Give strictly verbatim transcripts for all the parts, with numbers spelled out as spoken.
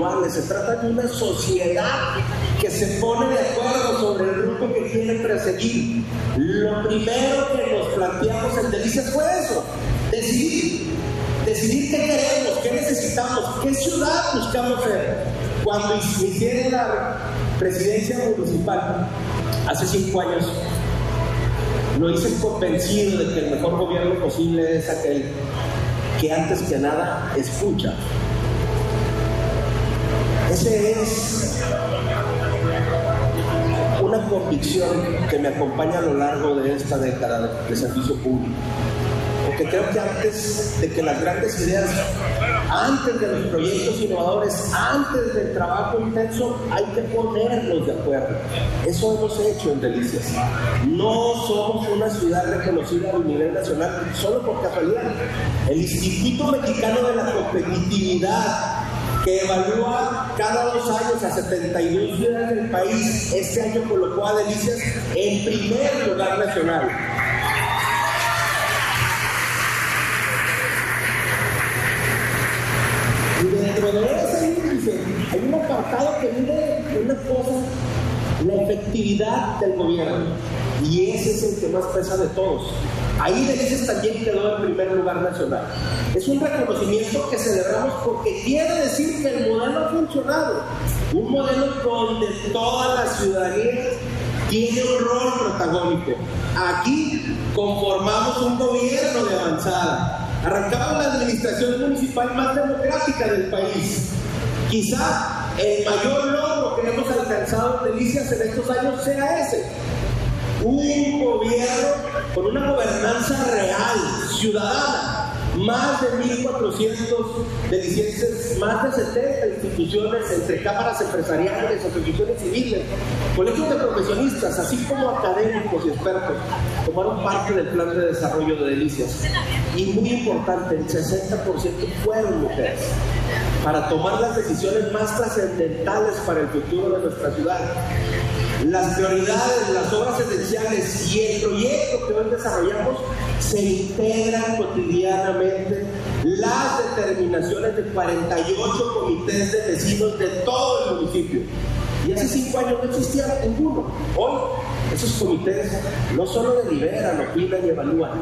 individuales, se trata de una sociedad que se pone de acuerdo sobre el rumbo que quiere perseguir. Lo primero que nos planteamos en Delicias fue eso, decidir, decidir qué queremos, qué necesitamos, qué ciudad buscamos ser. Cuando inicié la presidencia municipal, hace cinco años, lo hice convencido de que el mejor gobierno posible es aquel que antes que nada escucha. Ese es una convicción que me acompaña a lo largo de esta década de servicio público. Porque creo que antes de que las grandes ideas, antes de los proyectos innovadores, antes del trabajo intenso, hay que ponernos de acuerdo. Eso hemos hecho en Delicias. No somos una ciudad reconocida a nivel nacional solo por casualidad. El Instituto Mexicano de la Competitividad, que evalúa cada dos años a setenta y dos ciudades del país, este año colocó a Delicias en primer lugar nacional. Y dentro de ese índice hay un apartado que mide una cosa, la efectividad del gobierno. Y ese es el que más pesa de todos. Ahí Delicias también quedó en primer lugar nacional. Es un reconocimiento que celebramos porque quiere decir que el modelo ha funcionado. Un modelo donde toda la ciudadanía tiene un rol protagónico. Aquí conformamos un gobierno de avanzada. Arrancamos la administración municipal más democrática del país. Quizá el mayor logro que hemos alcanzado en Delicias en estos años sea ese. Un gobierno con una gobernanza real, ciudadana. Más de mil cuatrocientos delicienses, más de setenta instituciones entre cámaras empresariales, asociaciones civiles, colegios de profesionistas, así como académicos y expertos, tomaron parte del plan de desarrollo de Delicias. Y muy importante, el sesenta por ciento fueron mujeres, para tomar las decisiones más trascendentales para el futuro de nuestra ciudad. Las prioridades, las obras esenciales y el proyecto que hoy desarrollamos se integran cotidianamente las determinaciones de cuarenta y ocho comités de vecinos de todo el municipio. Y hace cinco años no existía ninguno. Hoy esos comités no solo deliberan, opinan y evalúan,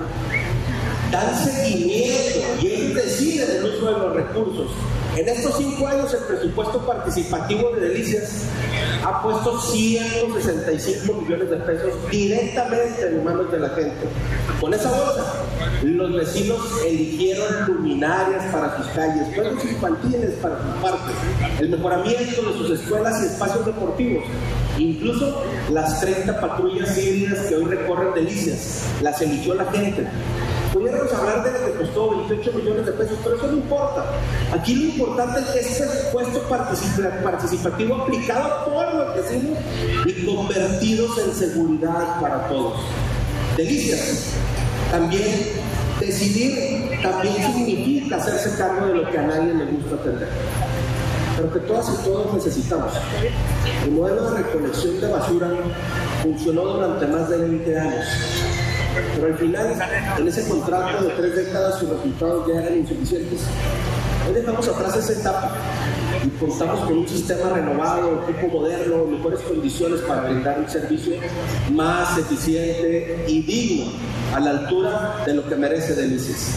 dan seguimiento y ellos deciden el uso de los recursos. En estos cinco años el presupuesto participativo de Delicias ha puesto ciento sesenta y cinco millones de pesos directamente en manos de la gente. Con esa bolsa, los vecinos eligieron luminarias para sus calles, juegos infantiles para sus parques, el mejoramiento de sus escuelas y espacios deportivos, incluso las treinta patrullas híbridas que hoy recorren Delicias, las eligió la gente. Pudiéramos hablar de lo que costó veintiocho millones de pesos, pero eso no importa. Aquí lo importante es que este presupuesto participativo aplicado por los vecinos y convertidos en seguridad para todos. Delicias. También decidir también significa hacerse cargo de lo que a nadie le gusta atender, pero que todas y todos necesitamos. El modelo de recolección de basura funcionó durante más de veinte años. Pero al final, en ese contrato de tres décadas, sus resultados ya eran insuficientes. Hoy dejamos atrás esa etapa y contamos con un sistema renovado, equipo moderno, mejores condiciones para brindar un servicio más eficiente y digno, a la altura de lo que merece Delicias.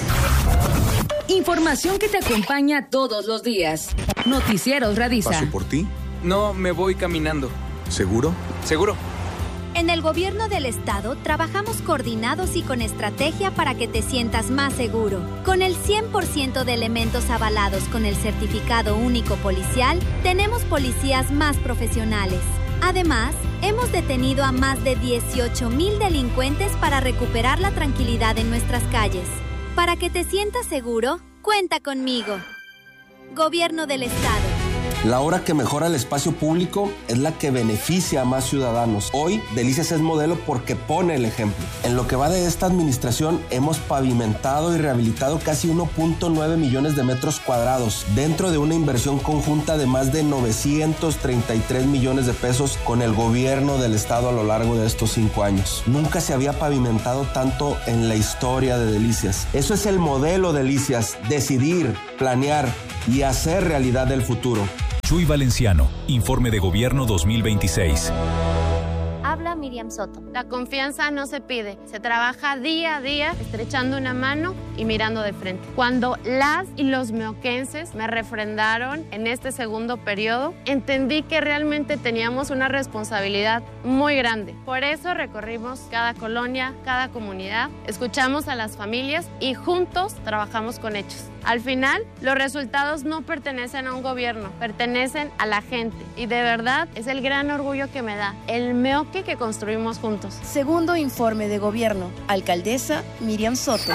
Información que te acompaña todos los días. Noticieros Radisa. ¿Paso por ti? No, me voy caminando. ¿Seguro? ¿Seguro? En el gobierno del estado trabajamos coordinados y con estrategia para que te sientas más seguro. Con el cien por ciento de elementos avalados con el certificado único policial, tenemos policías más profesionales. Además, hemos detenido a más de dieciocho mil delincuentes para recuperar la tranquilidad en nuestras calles. Para que te sientas seguro, cuenta conmigo. Gobierno del estado. La obra que mejora el espacio público es la que beneficia a más ciudadanos. Hoy, Delicias es modelo porque pone el ejemplo. En lo que va de esta administración, hemos pavimentado y rehabilitado casi uno punto nueve millones de metros cuadrados, dentro de una inversión conjunta de más de novecientos treinta y tres millones de pesos con el gobierno del estado a lo largo de estos cinco años. Nunca se había pavimentado tanto en la historia de Delicias. Eso es el modelo Delicias: decidir, planear y hacer realidad del futuro. Chuy Valenciano, Informe de Gobierno dos mil veintiséis. Habla Miriam Soto. La confianza no se pide, se trabaja día a día, estrechando una mano y mirando de frente. Cuando las y los meoquenses me refrendaron en este segundo periodo, entendí que realmente teníamos una responsabilidad muy grande. Por eso recorrimos cada colonia, cada comunidad, escuchamos a las familias y juntos trabajamos con hechos. Al final, los resultados no pertenecen a un gobierno, pertenecen a la gente. Y de verdad, es el gran orgullo que me da, el meoque que construimos juntos. Segundo informe de gobierno. Alcaldesa Miriam Soto.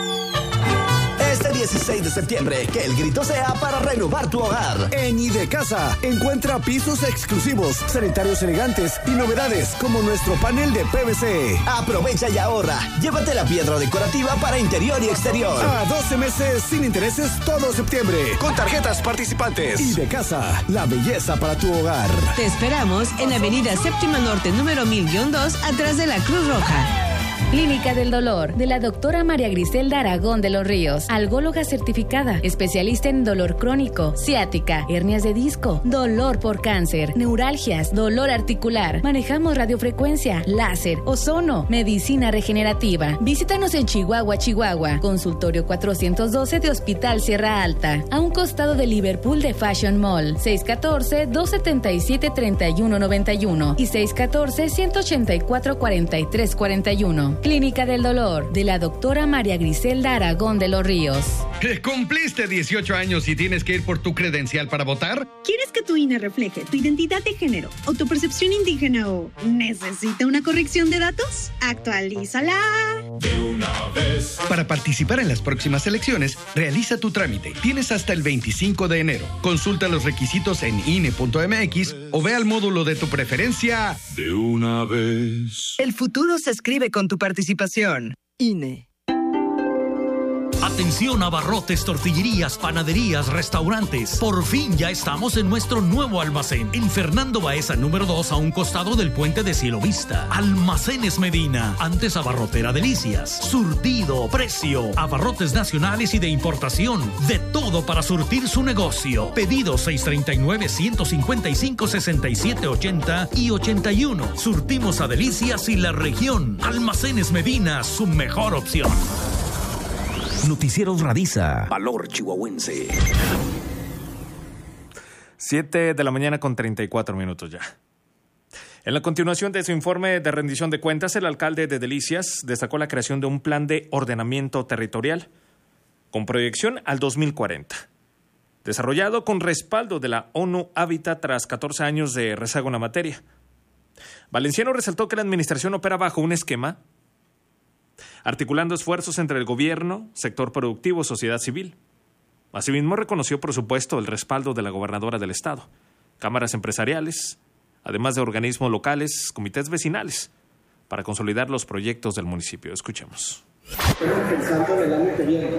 Este dieciséis de septiembre, que el grito sea para renovar tu hogar. En Idecasa, encuentra pisos exclusivos, sanitarios elegantes y novedades como nuestro panel de P V C. Aprovecha y ahorra. Llévate la piedra decorativa para interior y exterior. A doce meses sin intereses todo septiembre, con tarjetas participantes. Idecasa, la belleza para tu hogar. Te esperamos en Avenida Séptima Norte, número mil dos, atrás de la Cruz Roja. Clínica del Dolor, de la doctora María Griselda Aragón de los Ríos, algóloga certificada, especialista en dolor crónico, ciática, hernias de disco, dolor por cáncer, neuralgias, dolor articular. Manejamos radiofrecuencia, láser, ozono, medicina regenerativa. Visítanos en Chihuahua, Chihuahua, consultorio cuatrocientos doce de Hospital Sierra Alta, a un costado de Liverpool de Fashion Mall, seis uno cuatro, dos siete siete, tres uno nueve uno y seis uno cuatro, uno ocho cuatro, cuatro tres cuatro uno. Clínica del Dolor, de la doctora María Griselda Aragón de los Ríos. ¿Cumpliste dieciocho años y tienes que ir por tu credencial para votar? ¿Quieres que tu I N E refleje tu identidad de género o tu percepción indígena o necesita una corrección de datos? ¡Actualízala! De una vez. Para participar en las próximas elecciones, realiza tu trámite. Tienes hasta el veinticinco de enero. Consulta los requisitos en I N E punto M X o ve al módulo de tu preferencia. De una vez. El futuro se escribe con tu participación. I N E. Atención, abarrotes, tortillerías, panaderías, restaurantes. Por fin ya estamos en nuestro nuevo almacén. En Fernando Baeza número dos, a un costado del puente de Cielo Vista. Almacenes Medina. Antes Abarrotera Delicias. Surtido, precio, abarrotes nacionales y de importación. De todo para surtir su negocio. Pedido seis tres nueve, uno cinco cinco, seis siete ocho cero y ochenta y uno. Surtimos a Delicias y la región. Almacenes Medina, su mejor opción. Noticieros Radiza. Valor chihuahuense. siete de la mañana con treinta y cuatro minutos ya. En la continuación de su informe de rendición de cuentas, el alcalde de Delicias destacó la creación de un plan de ordenamiento territorial con proyección al dos mil cuarenta, desarrollado con respaldo de la ONU Hábitat tras catorce años de rezago en la materia. Valenciano resaltó que la administración opera bajo un esquema articulando esfuerzos entre el gobierno, sector productivo, sociedad civil. Asimismo, reconoció, por supuesto, el respaldo de la gobernadora del estado, cámaras empresariales, además de organismos locales, comités vecinales, para consolidar los proyectos del municipio. Escuchemos. Estamos pensando en el año que viene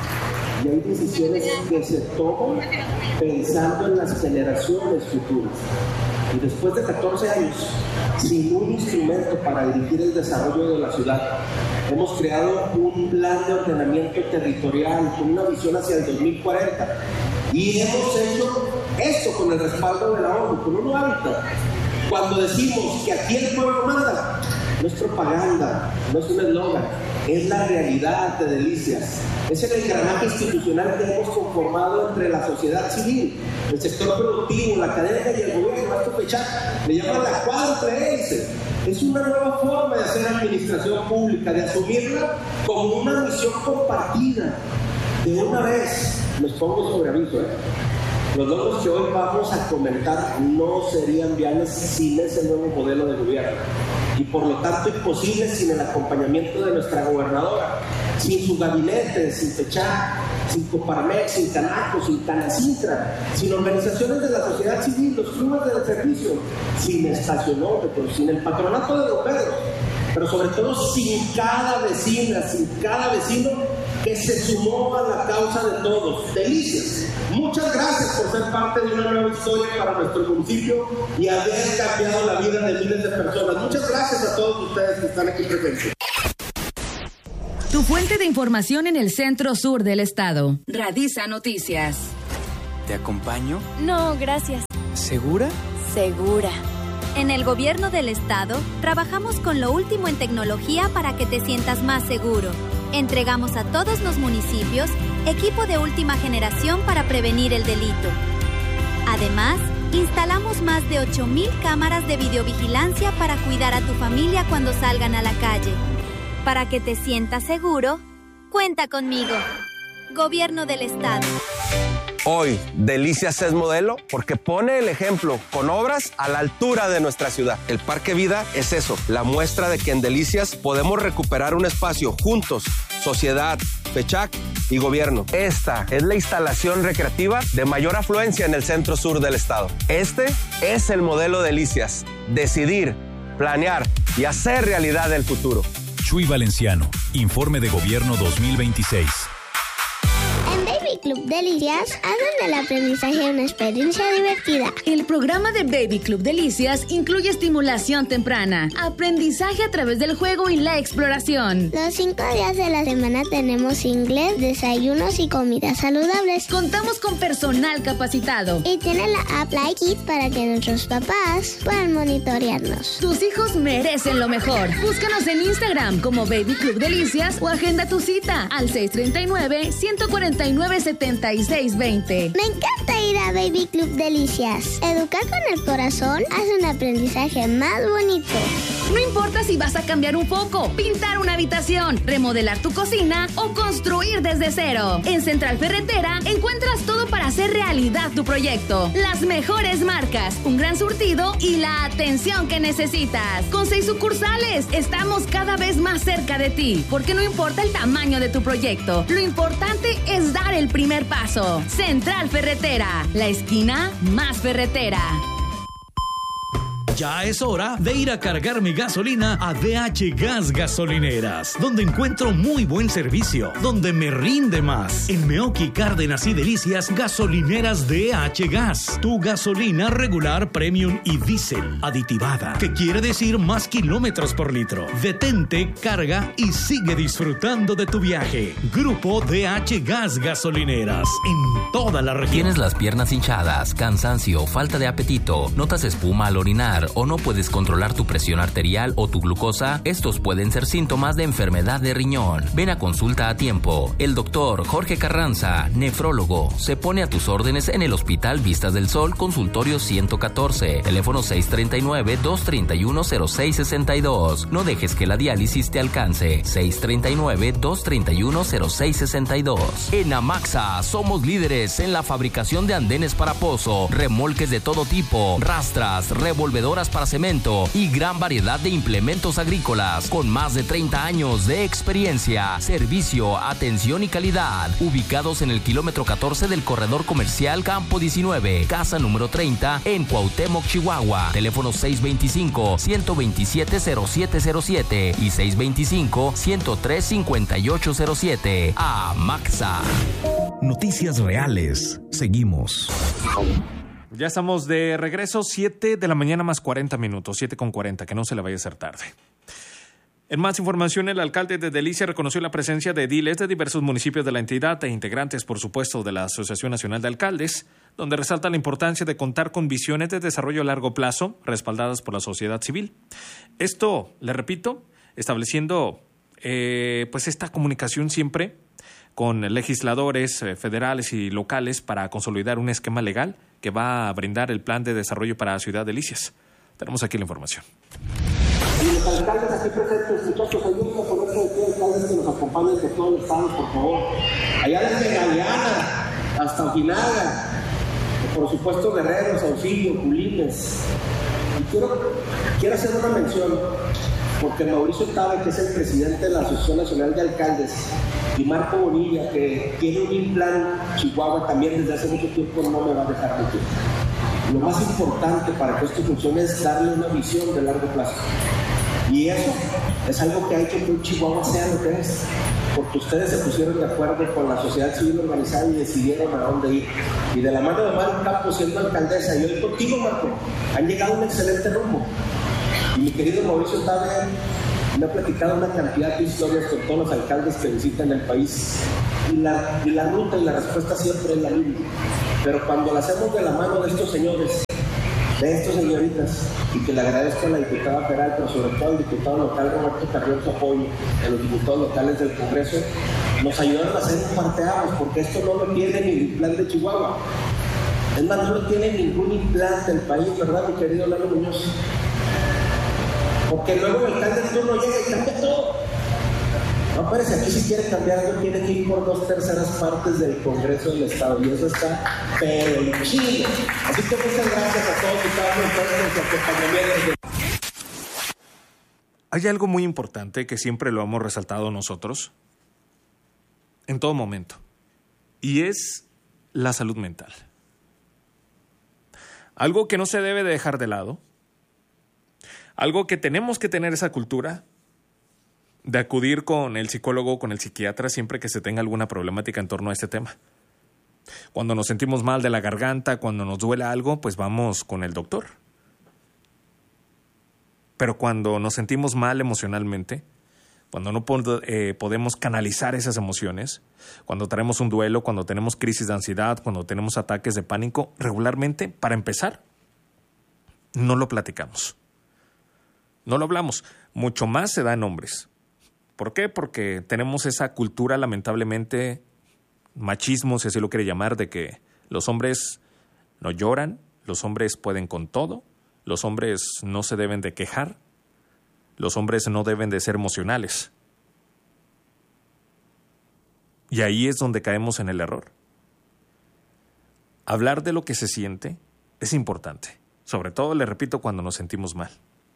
y hay decisiones que se toman pensando en las generaciones futuras. Y después de catorce años, sin un instrumento para dirigir el desarrollo de la ciudad, hemos creado un plan de ordenamiento territorial con una visión hacia el dos mil cuarenta. Y hemos hecho esto con el respaldo de la ONU, con un hábitat. Cuando decimos que aquí el pueblo manda, no es propaganda, no es un eslogan, es la realidad de Delicias. Es el engranaje institucional que hemos conformado entre la sociedad civil, el sector productivo, la academia y el gobierno. A esto fecha le llaman la cuádruple hélice. Es una nueva forma de hacer administración pública, de asumirla como una misión compartida. De una vez, les pongo sobre aviso, ¿eh? Los logros que hoy vamos a comentar no serían viables sin ese nuevo modelo de gobierno y por lo tanto imposibles sin el acompañamiento de nuestra gobernadora, sin su gabinete, sin FECHA, sin Coparmex, sin Canaco, sin Canacintra, sin organizaciones de la sociedad civil, los clubes del servicio, sin estacionómetros, sin el patronato de bomberos, pero sobre todo sin cada vecina, sin cada vecino que se sumó a la causa de todos. Delicias, muchas gracias por ser parte de una nueva historia para nuestro municipio y haber cambiado la vida de miles de personas. Muchas gracias a todos ustedes que están aquí presentes. Tu fuente de información en el centro sur del estado. Radiza Noticias. ¿Te acompaño? No, gracias. ¿Segura? Segura. En el gobierno del estado, trabajamos con lo último en tecnología para que te sientas más seguro. Entregamos a todos los municipios equipo de última generación para prevenir el delito. Además, instalamos más de ocho mil cámaras de videovigilancia para cuidar a tu familia cuando salgan a la calle. Para que te sientas seguro, cuenta conmigo. Gobierno del estado. Hoy, Delicias es modelo porque pone el ejemplo con obras a la altura de nuestra ciudad. El Parque Vida es eso, la muestra de que en Delicias podemos recuperar un espacio juntos, sociedad, FECHAC y gobierno. Esta es la instalación recreativa de mayor afluencia en el centro sur del estado. Este es el modelo Delicias. Decidir, planear y hacer realidad el futuro. Chuy Valenciano, Informe de Gobierno dos mil veintiséis. Club Delicias hacen del aprendizaje una experiencia divertida. El programa de Baby Club Delicias incluye estimulación temprana, aprendizaje a través del juego y la exploración. Los cinco días de la semana tenemos inglés, desayunos y comidas saludables. Contamos con personal capacitado. Y tiene la app Like It para que nuestros papás puedan monitorearnos. Tus hijos merecen lo mejor. Búscanos en Instagram como Baby Club Delicias o agenda tu cita al seis tres nueve, uno cuatro nueve, setenta y seis veinte. Me encanta ir a Baby Club Delicias. Educar con el corazón hace un aprendizaje más bonito. No importa si vas a cambiar un foco, pintar una habitación, remodelar tu cocina o construir desde cero. En Central Ferretera encuentras todo para hacer realidad tu proyecto. Las mejores marcas, un gran surtido y la atención que necesitas. Con seis sucursales, estamos cada vez más cerca de ti, porque no importa el tamaño de tu proyecto, lo importante es dar el primer paso. Central Ferretera, la esquina más ferretera. Ya es hora de ir a cargar mi gasolina a D H Gas Gasolineras, donde encuentro muy buen servicio, donde me rinde más. En Meoqui, Cárdenas y Delicias, gasolineras D H Gas. Tu gasolina regular, premium y diésel, aditivada, que quiere decir más kilómetros por litro. Detente, carga y sigue disfrutando de tu viaje. Grupo D H Gas Gasolineras, en toda la región. ¿Tienes las piernas hinchadas, cansancio, falta de apetito, notas espuma al orinar o no puedes controlar tu presión arterial o tu glucosa? Estos pueden ser síntomas de enfermedad de riñón. Ven a consulta a tiempo. El doctor Jorge Carranza, nefrólogo, se pone a tus órdenes en el Hospital Vistas del Sol, consultorio ciento catorce, teléfono seis tres nueve, dos tres uno, cero seis seis dos. No dejes que la diálisis te alcance. seis tres nueve, dos tres uno, cero seis seis dos. En Amaxa somos líderes en la fabricación de andenes para pozo, remolques de todo tipo, rastras, revolvedoras para cemento y gran variedad de implementos agrícolas con más de treinta años de experiencia, servicio, atención y calidad. Ubicados en el kilómetro catorce del corredor comercial Campo diecinueve, casa número treinta en Cuauhtémoc, Chihuahua. Teléfono seis dos cinco, uno dos siete, cero siete cero siete y seis dos cinco, uno tres cinco ocho cero siete. Amaxa. Noticias reales. Seguimos. Ya estamos de regreso, siete de la mañana más cuarenta minutos, siete con cuarenta, que no se le vaya a hacer tarde. En más información, el alcalde de Delicias reconoció la presencia de ediles de diversos municipios de la entidad e integrantes, por supuesto, de la Asociación Nacional de Alcaldes, donde resalta la importancia de contar con visiones de desarrollo a largo plazo respaldadas por la sociedad civil. Esto, le repito, estableciendo eh, pues esta comunicación siempre con legisladores eh, federales y locales para consolidar un esquema legal que va a brindar el plan de desarrollo para Ciudad Delicias. Tenemos aquí la información. Y los alcaldes aquí presentes, muchachos, ayúdenme a ponerse de pie, alcaldes que nos acompañen de todo el estado, por favor. Allá desde Galeana hasta Ojinaga, por supuesto Guerrero, Saucillo, Culines. Y quiero, quiero hacer una mención, porque Mauricio Tabe, que es el presidente de la Asociación Nacional de Alcaldes, y Marco Bonilla, que tiene un implan Chihuahua también desde hace mucho tiempo, no me va a dejar mentir. Lo más importante para que esto funcione es darle una visión de largo plazo. Y eso es algo que ha hecho que un Chihuahua sea lo que es, porque ustedes se pusieron de acuerdo con la sociedad civil organizada y decidieron a dónde ir. Y de la mano de Maru Campos siendo alcaldesa, y hoy contigo, Marco, han llegado a un excelente rumbo. Y mi querido Mauricio Tabe me ha platicado una cantidad de historias con todos los alcaldes que visitan el país. Y la, y la ruta y la respuesta siempre es la misma. Pero cuando la hacemos de la mano de estos señores, de estos señoritas, y que le agradezco a la diputada Peral, pero sobre todo al diputado local Roberto Carrión su apoyo, a los diputados locales del Congreso, nos ayudaron a hacer un parteaguas, porque esto no lo tiene ni el plan de Chihuahua. Es más, no lo tiene ningún implante del país, ¿verdad, mi querido Lalo Muñoz? Porque luego el alcalde del turno llega y cambia todo. No, parece aquí si quiere cambiar algo tiene que ir por dos terceras partes del Congreso del Estado, y eso está pero en Chile. Así que muchas gracias a todos y cada uno por su acompañamiento. Hay algo muy importante que siempre lo hemos resaltado nosotros, en todo momento, y es la salud mental. Algo que no se debe de dejar de lado, algo que tenemos que tener esa cultura de acudir con el psicólogo, con el psiquiatra, siempre que se tenga alguna problemática en torno a este tema. Cuando nos sentimos mal de la garganta, cuando nos duele algo, pues vamos con el doctor. Pero cuando nos sentimos mal emocionalmente, cuando no pod- eh, podemos canalizar esas emociones, cuando tenemos un duelo, cuando tenemos crisis de ansiedad, cuando tenemos ataques de pánico, regularmente, para empezar, no lo platicamos. No lo hablamos. Mucho más se da en hombres. ¿Por qué? Porque tenemos esa cultura, lamentablemente, machismo, si así lo quiere llamar, de que los hombres no lloran, los hombres pueden con todo, los hombres no se deben de quejar, los hombres no deben de ser emocionales. Y ahí es donde caemos en el error. Hablar de lo que se siente es importante, sobre todo, le repito, cuando nos sentimos mal.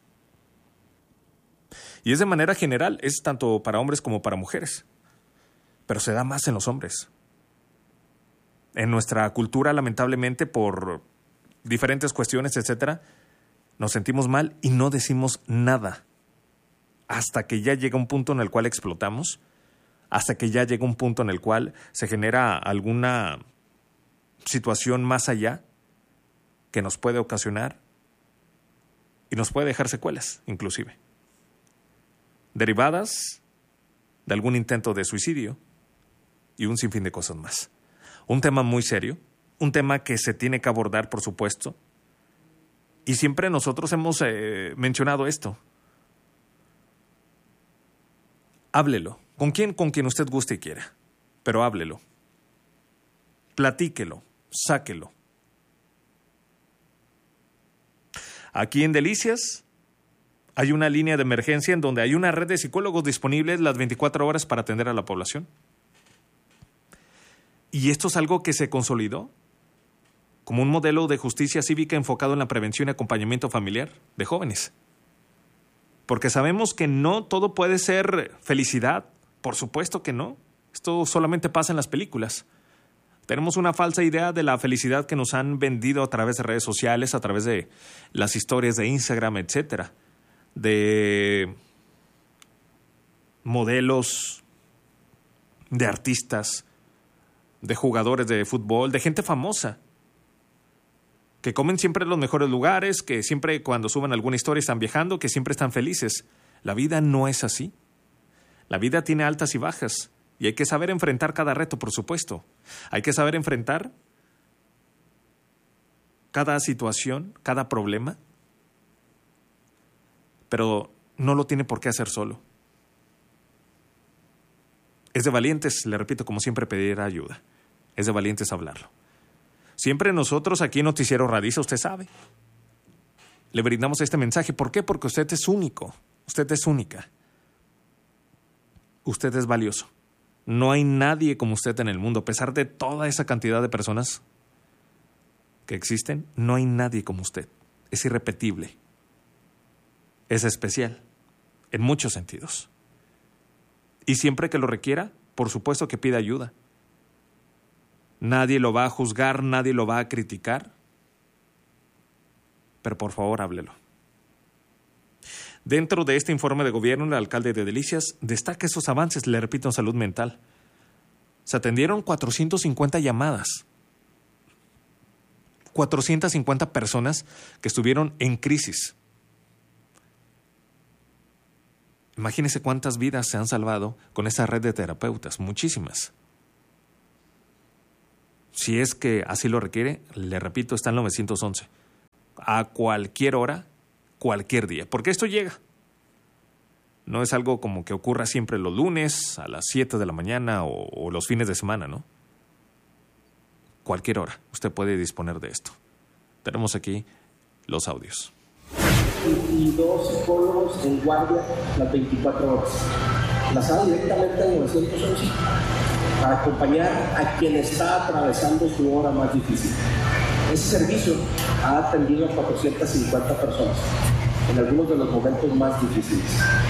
Y es de manera general, es tanto para hombres como para mujeres, pero se da más en los hombres. En nuestra cultura, lamentablemente, por diferentes cuestiones, etcétera, nos sentimos mal y no decimos nada hasta que ya llega un punto en el cual explotamos, hasta que ya llega un punto en el cual se genera alguna situación más allá que nos puede ocasionar y nos puede dejar secuelas, inclusive, derivadas de algún intento de suicidio y un sinfín de cosas más. Un tema muy serio, un tema que se tiene que abordar, por supuesto, y siempre nosotros hemos eh, mencionado esto. Háblelo. ¿Con quién? Con quien usted guste y quiera, pero háblelo. Platíquelo, sáquelo. Aquí en Delicias hay una línea de emergencia en donde hay una red de psicólogos disponibles las veinticuatro horas para atender a la población. Y esto es algo que se consolidó como un modelo de justicia cívica enfocado en la prevención y acompañamiento familiar de jóvenes. Porque sabemos que no todo puede ser felicidad, por supuesto que no. Esto solamente pasa en las películas. Tenemos una falsa idea de la felicidad que nos han vendido a través de redes sociales, a través de las historias de Instagram, etcétera, de modelos, de artistas, de jugadores de fútbol, de gente famosa, que comen siempre en los mejores lugares, que siempre cuando suben alguna historia están viajando, que siempre están felices. La vida no es así. La vida tiene altas y bajas, y hay que saber enfrentar cada reto, por supuesto. Hay que saber enfrentar cada situación, cada problema, pero no lo tiene por qué hacer solo. Es de valientes, le repito, como siempre, pedir ayuda. Es de valientes hablarlo. Siempre nosotros aquí en Noticiero Radiza, usted sabe, le brindamos este mensaje. ¿Por qué? Porque usted es único, usted es única. Usted es valioso. No hay nadie como usted en el mundo. A pesar de toda esa cantidad de personas que existen, no hay nadie como usted. Es irrepetible. Es especial, en muchos sentidos. Y siempre que lo requiera, por supuesto que pida ayuda. Nadie lo va a juzgar, nadie lo va a criticar, pero por favor háblelo. Dentro de este informe de gobierno, el alcalde de Delicias destaca esos avances, le repito, en salud mental. Se atendieron cuatrocientas cincuenta llamadas, cuatrocientas cincuenta personas que estuvieron en crisis. Imagínense cuántas vidas se han salvado con esa red de terapeutas, muchísimas. si es que así lo requiere, le repito, está el nueve once. A cualquier hora, cualquier día. Porque esto llega. No es algo como que ocurra siempre los lunes a las siete de la mañana o, o los fines de semana, ¿no? Cualquier hora usted puede disponer de esto. Tenemos aquí los audios. Y dos psicólogos en guardia las veinticuatro horas. Enlazada directamente al nueve once para acompañar a quien está atravesando su hora más difícil. Ese servicio ha atendido a cuatrocientas cincuenta personas en algunos de los momentos más difíciles.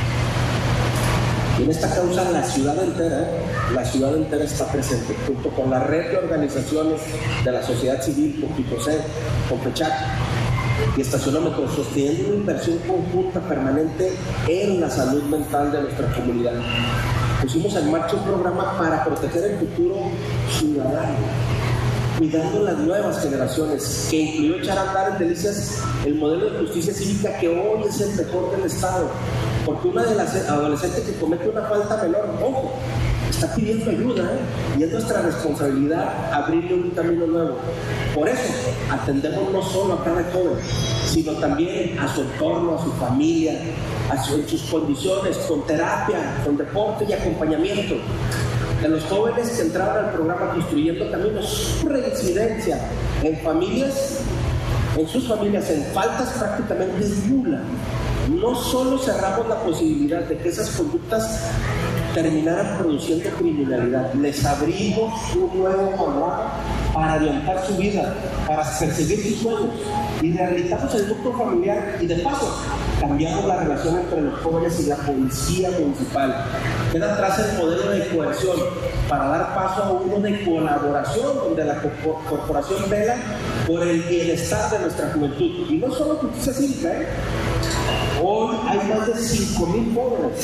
Y en esta causa la ciudad entera, la ciudad entera está presente, junto con la red de organizaciones de la sociedad civil, con Picosé, con FECHAC y Estacionómetros, sosteniendo una inversión conjunta permanente en la salud mental de nuestra comunidad. Pusimos en marcha un programa para proteger el futuro ciudadano, cuidando las nuevas generaciones, que incluyó echar a andar en Delicias el modelo de justicia cívica que hoy es el mejor del Estado. Porque una de las adolescentes que comete una falta menor, ojo, está pidiendo ayuda, ¿eh? Y es nuestra responsabilidad abrirle un camino nuevo. Por eso, atendemos no solo a cada joven, sino también a su entorno, a su familia, a su, en sus condiciones, con terapia, con deporte y acompañamiento. De los jóvenes que entraron al programa Construyendo Caminos, su reincidencia en familias, en sus familias, en faltas prácticamente es nula. No solo cerramos la posibilidad de que esas conductas terminaran produciendo criminalidad, les abrimos un nuevo panorama para orientar su vida, para perseguir sus sueños, y rehabilitamos el núcleo familiar y de paso cambiamos la relación entre los jóvenes y la policía municipal. Queda atrás el modelo de coerción para dar paso a uno de colaboración, donde la corporación vela por el bienestar de nuestra juventud. Y no solo justicia cívica, ¿eh? Hoy hay más de cinco mil jóvenes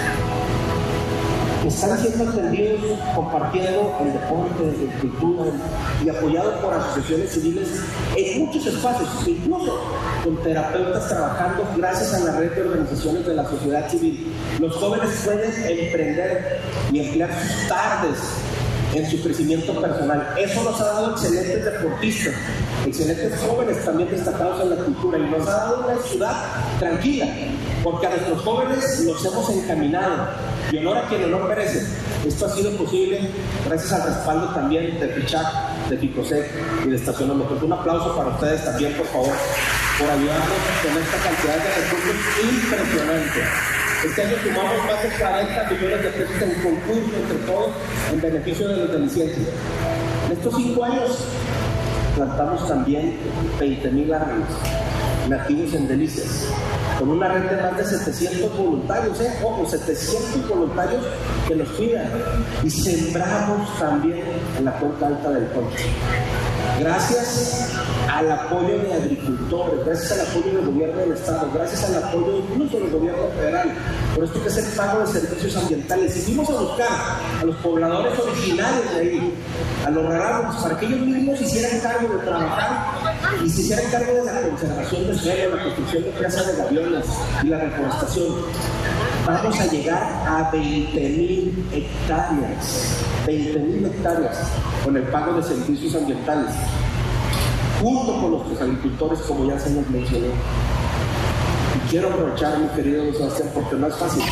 que están siendo atendidos, compartiendo el deporte, la cultura y apoyados por asociaciones civiles en muchos espacios, incluso con terapeutas trabajando gracias a la red de organizaciones de la sociedad civil. Los jóvenes pueden emprender y emplear sus tardes en su crecimiento personal. Eso nos ha dado excelentes deportistas, excelentes jóvenes también destacados en la cultura, y nos ha dado una ciudad tranquila, porque a nuestros jóvenes los hemos encaminado, y honor a quien honor merece. Esto ha sido posible gracias al respaldo también de FECHAC, de Picosec y de Estacionómetros. Un aplauso para ustedes también, por favor, por ayudarnos con esta cantidad de recursos impresionante. Este año sumamos más de cuarenta millones de pesos en concurso entre todos en beneficio de los delicienses. En estos cinco años plantamos también veinte mil árboles nativos en Delicias, con una red de más de setecientos voluntarios, ¿eh? Ojo, setecientos voluntarios que nos cuidan, y sembramos también en la cuenca alta del Concho. Gracias al apoyo de agricultores, gracias al apoyo del gobierno del Estado, gracias al apoyo incluso del gobierno federal, por esto que es el pago de servicios ambientales. Y fuimos a buscar a los pobladores originarios de ahí, a los rarámuros, para que ellos mismos se hicieran cargo de trabajar y se hicieran cargo de la conservación del suelo, la construcción de presas de gaviones y la reforestación. Vamos a llegar a veinte mil hectáreas, veinte mil hectáreas con el pago de servicios ambientales, junto con nuestros agricultores, como ya se nos mencionó. Y quiero aprovechar, mi querido Sebastián, porque no es fácil.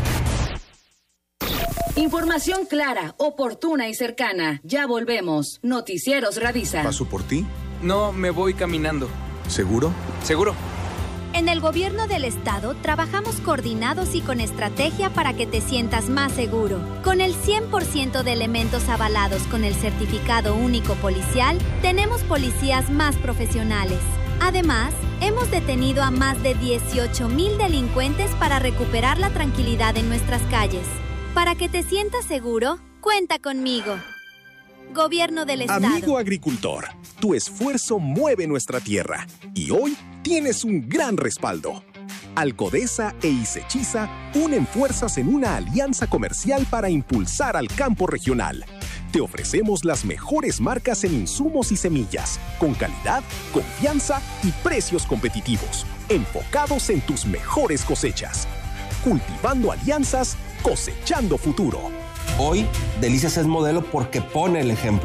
Información clara, oportuna y cercana. Ya volvemos. Noticieros Radisa. ¿Paso por ti? No, me voy caminando. ¿Seguro? Seguro. En el gobierno del estado trabajamos coordinados y con estrategia para que te sientas más seguro. Con el cien por ciento de elementos avalados con el certificado único policial, tenemos policías más profesionales. Además, hemos detenido a más de dieciocho mil delincuentes para recuperar la tranquilidad en nuestras calles. Para que te sientas seguro, cuenta conmigo. Gobierno del Estado. Amigo agricultor, tu esfuerzo mueve nuestra tierra y hoy tienes un gran respaldo. Alcodesa e Isechiza unen fuerzas en una alianza comercial para impulsar al campo regional. Te ofrecemos las mejores marcas en insumos y semillas, con calidad, confianza y precios competitivos, enfocados en tus mejores cosechas. Cultivando alianzas, cosechando futuro. Hoy, Delicias es modelo porque pone el ejemplo.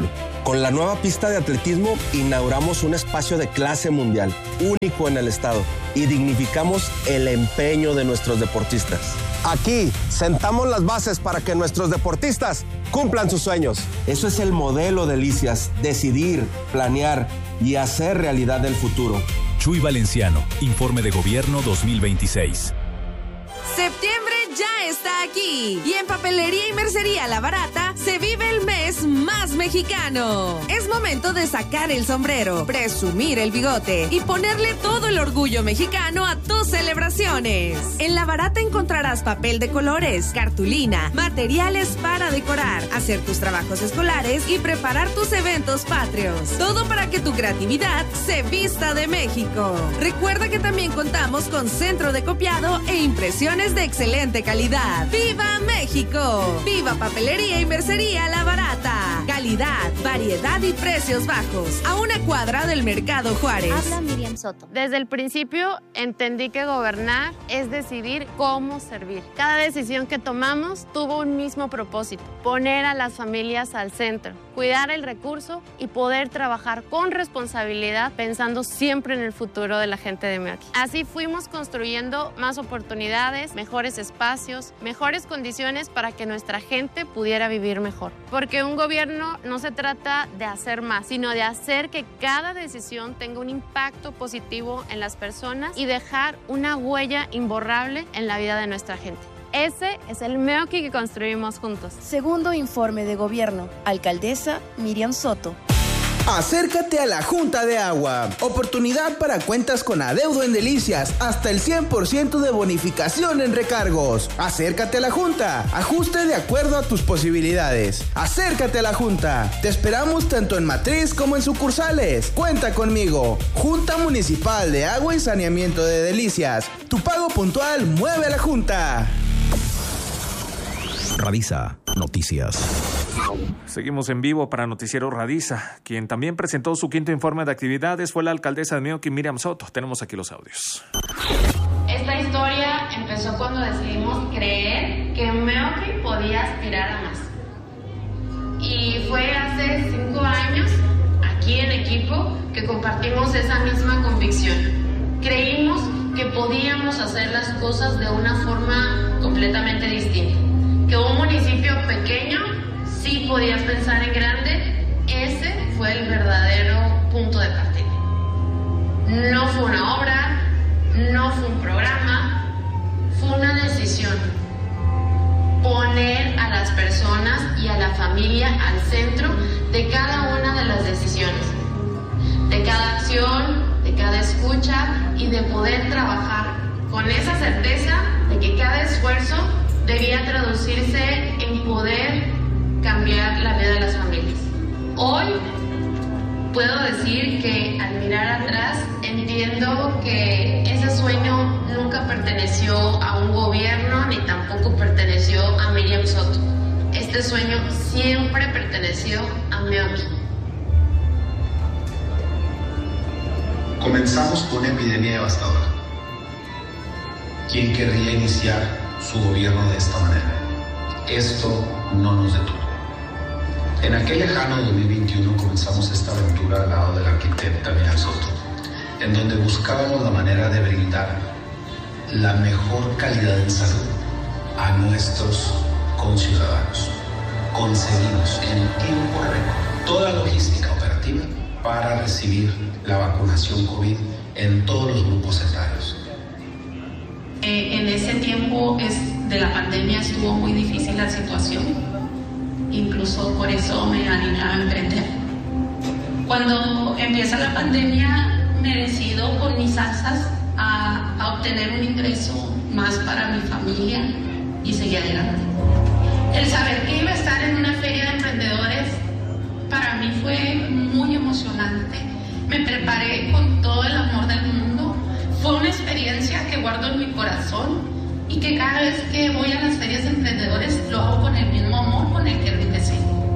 Con la nueva pista de atletismo inauguramos un espacio de clase mundial, único en el estado, y dignificamos el empeño de nuestros deportistas. Aquí sentamos las bases para que nuestros deportistas cumplan sus sueños. Eso es el modelo Delicias, decidir, planear y hacer realidad el futuro. Chuy Valenciano, Informe de Gobierno dos mil veintiséis. Septiembre ya está aquí y en Papelería y Mercería La Barata se vive el mes más mexicano. Es momento de sacar el sombrero, presumir el bigote y ponerle todo el orgullo mexicano a tus celebraciones. En La Barata encontrarás papel de colores, cartulina, materiales para decorar, hacer tus trabajos escolares y preparar tus eventos patrios. Todo para que tu creatividad se vista de México. Recuerda que también contamos con centro de copiado e impresiones de excelente calidad. ¡Viva México! ¡Viva Papelería y Mercería La Barata! Calidad, variedad y precios bajos. A una cuadra del Mercado Juárez. Habla Miriam Soto. Desde el principio entendí que gobernar es decidir cómo servir. Cada decisión que tomamos tuvo un mismo propósito: poner a las familias al centro, cuidar el recurso y poder trabajar con responsabilidad, pensando siempre en el futuro de la gente de Meoqui. Así fuimos construyendo más oportunidades, mejores espacios, mejores condiciones para que nuestra gente pudiera vivir mejor. Porque un gobierno no se trata de hacer más, sino de hacer que cada decisión tenga un impacto positivo en las personas y dejar una huella imborrable en la vida de nuestra gente. Ese es el Meoqui que construimos juntos. Segundo informe de gobierno. Alcaldesa Miriam Soto. Acércate a la Junta de Agua. Oportunidad para cuentas con adeudo en Delicias. Hasta el cien por ciento de bonificación en recargos. Acércate a la Junta. Ajuste de acuerdo a tus posibilidades. Acércate a la Junta. Te esperamos tanto en matriz como en sucursales. Cuenta conmigo. Junta Municipal de Agua y Saneamiento de Delicias. Tu pago puntual mueve a la Junta. Radisa Noticias. Seguimos en vivo para Noticiero Radisa. Quien también presentó su quinto informe de actividades fue la alcaldesa de Meoqui, Miriam Soto. Tenemos aquí los audios. Esta historia empezó cuando decidimos creer que Meoqui podía aspirar a más. Y fue hace cinco años, aquí en equipo, que compartimos esa misma convicción. Creímos que podíamos hacer las cosas de una forma completamente distinta. Que un municipio pequeño sí podía pensar en grande. Ese fue el verdadero punto de partida. No fue una obra, no fue un programa, fue una decisión. Poner a las personas y a la familia al centro de cada una de las decisiones, de cada acción, de cada escucha y de poder trabajar con esa certeza de que cada esfuerzo debía traducirse en poder cambiar la vida de las familias. Hoy puedo decir que al mirar atrás entiendo que ese sueño nunca perteneció a un gobierno ni tampoco perteneció a Miriam Soto. Este sueño siempre perteneció a Meoqui. Comenzamos con una epidemia devastadora. ¿Quién querría iniciar su gobierno de esta manera? Esto no nos detuvo. En aquel lejano dos mil veintiuno comenzamos esta aventura al lado de la arquitecta Miriam Soto, en donde buscábamos la manera de brindar la mejor calidad en salud a nuestros conciudadanos. Concebimos en tiempo récord toda logística operativa para recibir la vacunación COVID en todos los grupos etarios. Eh, en ese tiempo es, de la pandemia estuvo muy difícil la situación, incluso por eso me animaba a emprender. Cuando empieza la pandemia me decido con mis alzas a, a obtener un ingreso más para mi familia y seguí adelante. El saber que iba a estar en una feria de emprendedores para mí fue muy emocionante. Me preparé con todo el amor del mundo. Fue una experiencia que guardo en mi corazón y que cada vez que voy a las ferias de emprendedores lo hago con el mismo amor con el que empecé.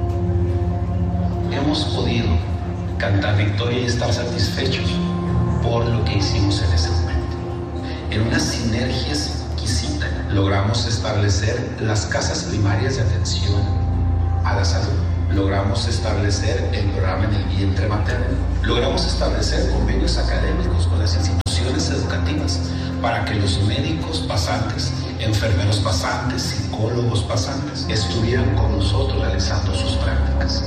Hemos podido cantar victoria y estar satisfechos por lo que hicimos en ese momento. En una sinergia exquisita logramos establecer las casas primarias de atención a la salud, logramos establecer el programa en el vientre materno, logramos establecer convenios académicos con las instituciones educativas para que los médicos pasantes, enfermeros pasantes, psicólogos pasantes estuvieran con nosotros realizando sus prácticas.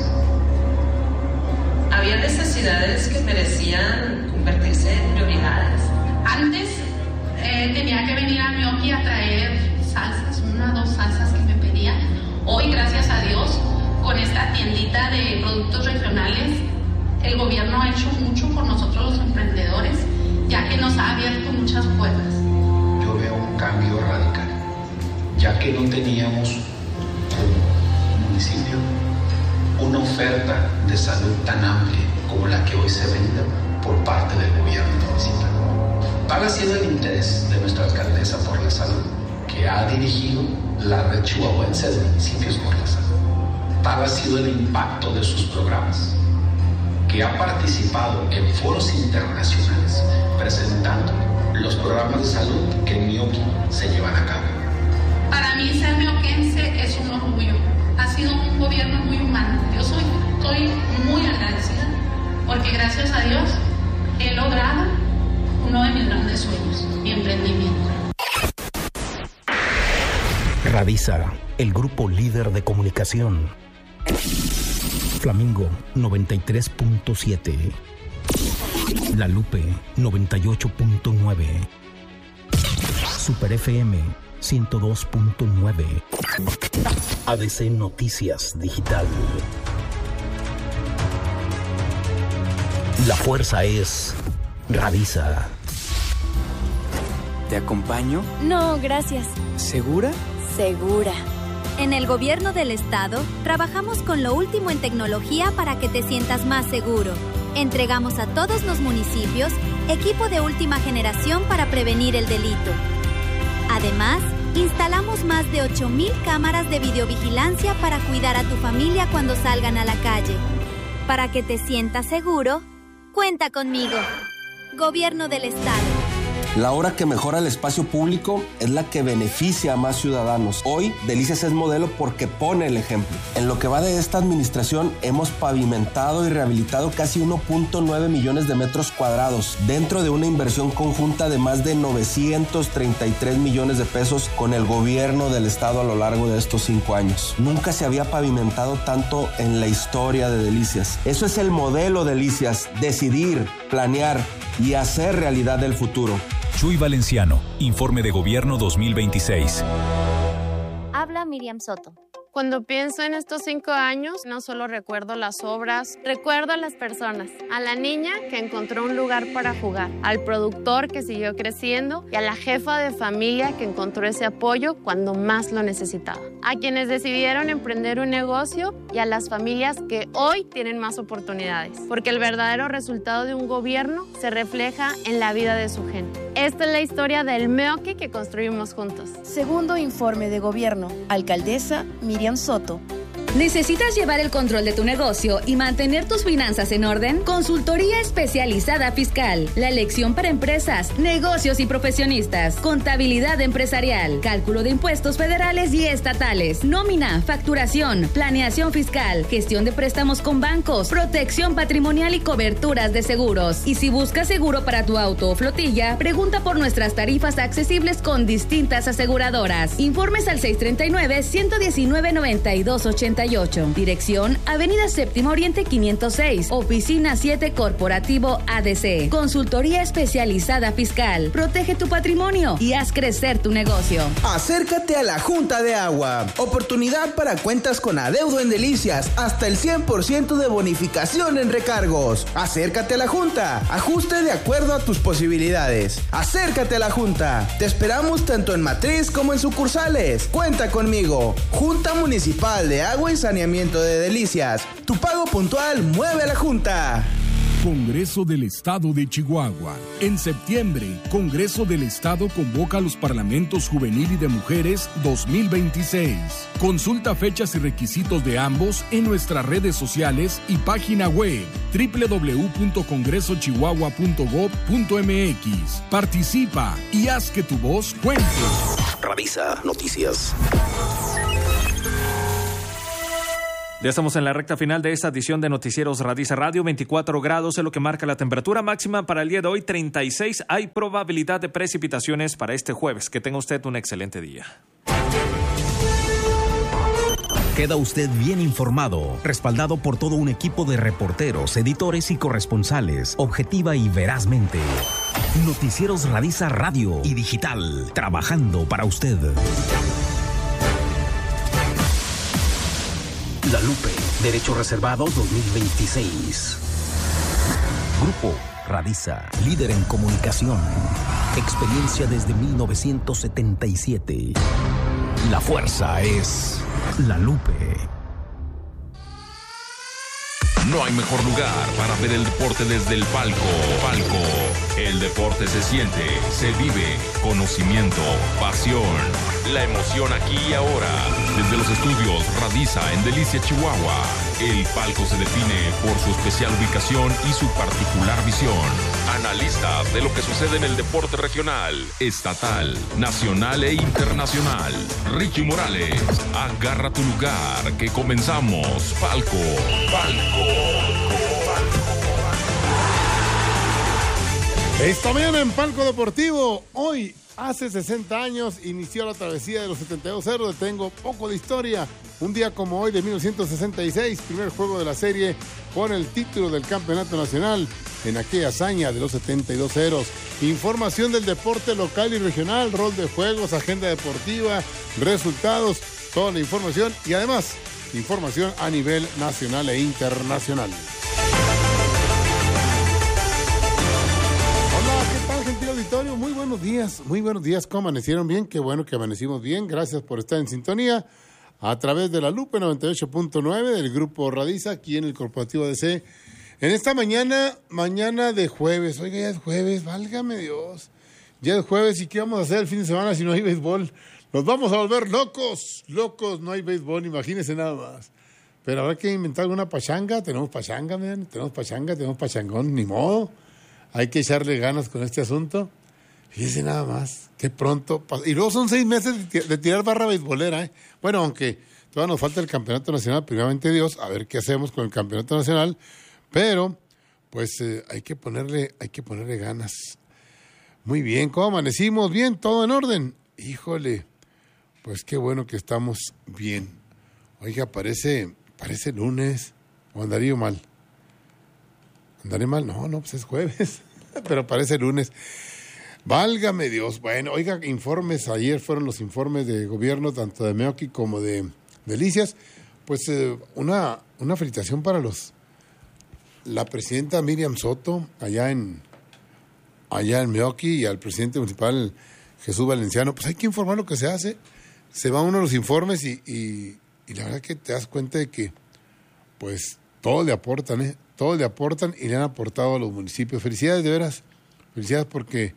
Había necesidades que merecían convertirse en prioridades. Antes eh, tenía que venir a Mioki a traer salsas, una o dos salsas que me pedían. Hoy, gracias a Dios, con esta tiendita de productos regionales, el gobierno ha hecho mucho por nosotros los emprendedores, ya que nos ha abierto muchas puertas. Yo veo un cambio radical, ya que no teníamos como municipio una oferta de salud tan amplia como la que hoy se brinda por parte del gobierno municipal. Tal ha sido el interés de nuestra alcaldesa por la salud, que ha dirigido la red chihuahuense de municipios por la salud. Tal ha sido el impacto de sus programas, que ha participado en foros internacionales presentando los programas de salud que en Mioki se llevan a cabo. Para mí ser mioquense es un orgullo. Ha sido un gobierno muy humano. Yo soy, estoy muy agradecida porque gracias a Dios he logrado uno de mis grandes sueños, mi emprendimiento. Radisa, el grupo líder de comunicación. Flamingo noventa y tres punto siete. La Lupe noventa y ocho punto nueve. Super F M ciento dos punto nueve. A D C Noticias Digital. La fuerza es Radisa. ¿Te acompaño? No, gracias. ¿Segura? Segura. En el gobierno del estado, trabajamos con lo último en tecnología para que te sientas más seguro. Entregamos a todos los municipios equipo de última generación para prevenir el delito. Además, instalamos más de ocho mil cámaras de videovigilancia para cuidar a tu familia cuando salgan a la calle. Para que te sientas seguro, cuenta conmigo. Gobierno del estado. La obra que mejora el espacio público es la que beneficia a más ciudadanos. Hoy, Delicias es modelo porque pone el ejemplo. En lo que va de esta administración, hemos pavimentado y rehabilitado casi uno punto nueve millones de metros cuadrados, dentro de una inversión conjunta de más de novecientos treinta y tres millones de pesos con el gobierno del estado a lo largo de estos cinco años. Nunca se había pavimentado tanto en la historia de Delicias. Eso es el modelo Delicias: decidir, planear y hacer realidad el futuro. Chuy Valenciano, Informe de Gobierno dos mil veintiséis. Habla Miriam Soto. Cuando pienso en estos cinco años, no solo recuerdo las obras, recuerdo a las personas, a la niña que encontró un lugar para jugar, al productor que siguió creciendo y a la jefa de familia que encontró ese apoyo cuando más lo necesitaba, a quienes decidieron emprender un negocio y a las familias que hoy tienen más oportunidades, porque el verdadero resultado de un gobierno se refleja en la vida de su gente. Esta es la historia del Mioki que construimos juntos. Segundo informe de gobierno, alcaldesa Miriam Soto. ¿Necesitas llevar el control de tu negocio y mantener tus finanzas en orden? Consultoría especializada fiscal. La elección para empresas, negocios y profesionistas. Contabilidad empresarial. Cálculo de impuestos federales y estatales. Nómina, facturación, planeación fiscal. Gestión de préstamos con bancos. Protección patrimonial y coberturas de seguros. Y si buscas seguro para tu auto o flotilla, pregunta por nuestras tarifas accesibles con distintas aseguradoras. Informes al seis tres nueve, uno uno nueve, nueve dos ocho ocho. Dirección Avenida Séptimo Oriente quinientos seis. Oficina siete Corporativo A D C. Consultoría especializada fiscal. Protege tu patrimonio y haz crecer tu negocio. Acércate a la Junta de Agua. Oportunidad para cuentas con adeudo en Delicias. Hasta el cien por ciento de bonificación en recargos. Acércate a la Junta. Ajuste de acuerdo a tus posibilidades. Acércate a la Junta. Te esperamos tanto en matriz como en sucursales. Cuenta conmigo. Junta Municipal de Agua y Saneamiento de Delicias. Tu pago puntual mueve a la Junta. Congreso del Estado de Chihuahua. En septiembre, Congreso del Estado convoca a los Parlamentos Juvenil y de Mujeres dos mil veintiséis. Consulta fechas y requisitos de ambos en nuestras redes sociales y página web doble u doble u doble u punto congreso chihuahua punto gob punto m x. Participa y haz que tu voz cuente. Radisa Noticias. Ya estamos en la recta final de esta edición de Noticieros Radiza Radio. veinticuatro grados es lo que marca la temperatura máxima para el día de hoy, treinta y seis. Hay probabilidad de precipitaciones para este jueves. Que tenga usted un excelente día. Queda usted bien informado, respaldado por todo un equipo de reporteros, editores y corresponsales, objetiva y verazmente. Noticieros Radiza Radio y Digital, trabajando para usted. La Lupe, Derechos Reservados dos mil veintiséis. Grupo Radiza, líder en comunicación. Experiencia desde mil novecientos setenta y siete. La fuerza es La Lupe. No hay mejor lugar para ver el deporte desde el palco. Palco. El deporte se siente, se vive. Conocimiento, pasión. La emoción aquí y ahora. Desde los estudios Radiza en Delicia, Chihuahua. El palco se define por su especial ubicación y su particular visión. Analistas de lo que sucede en el deporte regional, estatal, nacional e internacional. Ricky Morales, agarra tu lugar que comenzamos. Palco. Palco. Esta mañana en Palco Deportivo, hoy hace sesenta años inició la travesía de los setenta y dos ceros de Tengo Poco de Historia. Un día como hoy de mil novecientos sesenta y seis, primer juego de la serie con el título del campeonato nacional en aquella hazaña de los setenta y dos ceros. Información del deporte local y regional, rol de juegos, agenda deportiva, resultados, toda la información y además información a nivel nacional e internacional. Auditorio, muy buenos días, muy buenos días, ¿cómo amanecieron bien? Qué bueno que amanecimos bien, gracias por estar en sintonía a través de la Lupe noventa y ocho punto nueve del Grupo Radiza, aquí en el Corporativo D C, en esta mañana, mañana de jueves, oiga, ya es jueves, válgame Dios, ya es jueves, ¿y qué vamos a hacer el fin de semana si no hay béisbol? Nos vamos a volver locos, locos, no hay béisbol, imagínense nada más, pero habrá que inventar alguna pachanga, tenemos pachanga, man, tenemos pachanga, tenemos pachangón, ni modo. Hay que echarle ganas con este asunto. Fíjense nada más, qué pronto. Y luego son seis meses de tirar barra beisbolera, ¿eh? Bueno, aunque todavía nos falta el campeonato nacional, primeramente Dios, a ver qué hacemos con el campeonato nacional. Pero, pues eh, hay que ponerle, hay que ponerle ganas. Muy bien, ¿cómo amanecimos? Bien, todo en orden. Híjole, pues qué bueno que estamos bien. Oiga, parece, parece lunes, o andaría mal. ¿Andaré mal? No, no, pues es jueves, pero parece lunes. Válgame Dios. Bueno, oiga, informes, ayer fueron los informes de gobierno, tanto de Meoqui como de Delicias. Pues eh, una, una felicitación para los la presidenta Miriam Soto, allá en, allá en Meoqui, y al presidente municipal Jesús Valenciano. Pues hay que informar lo que se hace. Se van uno los informes y, y, y la verdad que te das cuenta de que, pues, todos le aportan, ¿eh? Todos le aportan y le han aportado a los municipios. Felicidades, de veras. Felicidades porque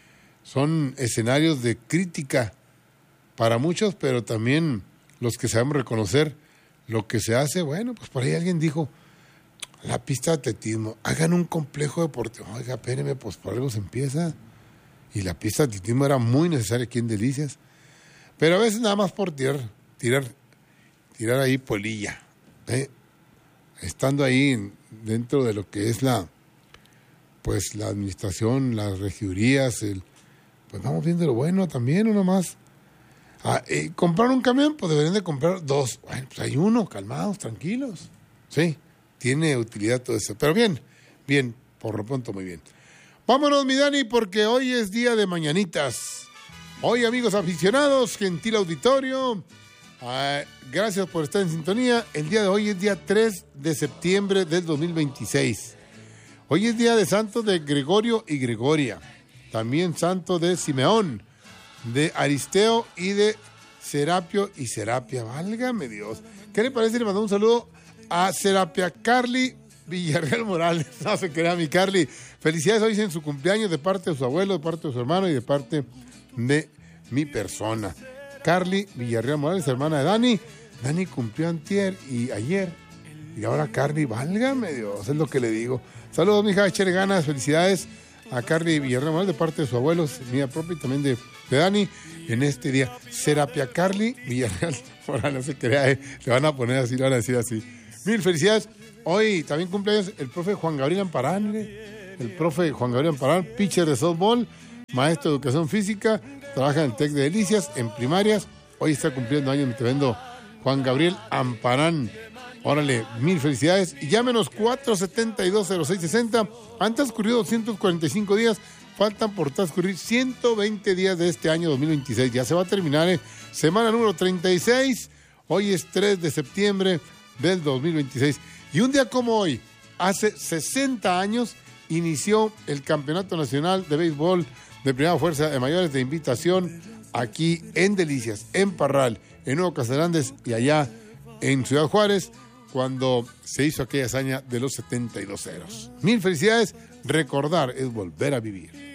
son escenarios de crítica para muchos, pero también los que sabemos reconocer lo que se hace. Bueno, pues por ahí alguien dijo, la pista de atletismo, hagan un complejo deportivo. Oiga, espérenme, pues por algo se empieza. Y la pista de atletismo era muy necesaria aquí en Delicias. Pero a veces nada más por tirar, tirar, tirar ahí polilla, ¿eh? Estando ahí dentro de lo que es la, pues la administración, las regidurías, el, pues vamos viendo lo bueno también, uno más. Ah, eh, ¿comprar un camión? Pues deberían de comprar dos. Bueno, pues hay uno, calmados, tranquilos. Sí, tiene utilidad todo eso. Pero bien, bien, por lo pronto muy bien. Vámonos, mi Dani, porque hoy es día de mañanitas. Hoy, amigos aficionados, gentil auditorio, Uh, gracias por estar en sintonía. El día de hoy es día tres de septiembre del dos mil veintiséis. Hoy es día de santos de Gregorio y Gregoria. También santo de Simeón, de Aristeo y de Serapio y Serapia. Válgame Dios. ¿Qué le parece? Le mandó un saludo a Serapia Carly Villarreal Morales. No se crea, mi Carly. Felicidades hoy en su cumpleaños de parte de su abuelo, de parte de su hermano y de parte de mi persona. Carly Villarreal Morales, hermana de Dani. Dani cumplió antier y ayer. Y ahora Carly, válgame Dios, es lo que le digo. Saludos, mija, échale ganas, felicidades a Carly Villarreal Morales de parte de su abuelo, mía propia y también de, de Dani, en este día. Serapia Carly Villarreal Morales, no se crea, eh. Le van a poner así, le van a decir así. Mil felicidades. Hoy también cumpleaños el profe Juan Gabriel Amparán, ¿eh? el profe Juan Gabriel Amparán, pitcher de softball, maestro de educación física, trabaja en el TEC de Delicias, en primarias. Hoy está cumpliendo años mi tremendo Juan Gabriel Amparán. Órale, mil felicidades. Y llámenos cuatro setenta y dos cero seis sesenta. Han transcurrido doscientos cuarenta y cinco días. Faltan por transcurrir ciento veinte días de este año dos mil veintiséis. Ya se va a terminar, ¿eh? Semana número treinta y seis. Hoy es tres de septiembre del dos mil veintiséis. Y un día como hoy, hace sesenta años, inició el Campeonato Nacional de Béisbol de Primera Fuerza de Mayores de Invitación aquí en Delicias, en Parral, en Nuevo Casalandes y allá en Ciudad Juárez, cuando se hizo aquella hazaña de los setenta y dos ceros. Mil felicidades. Recordar es volver a vivir.